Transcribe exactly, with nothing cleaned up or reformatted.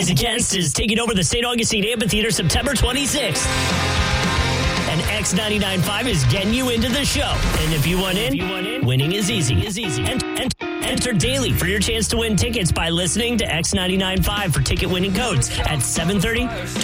Rise Against is taking over the Saint Augustine Amphitheater September twenty-sixth. And X ninety-nine point five is getting you into the show. And if you want in, you want in winning is easy. Is easy. And, and, enter daily for your chance to win tickets by listening to X ninety-nine point five for ticket winning codes at seven thirty.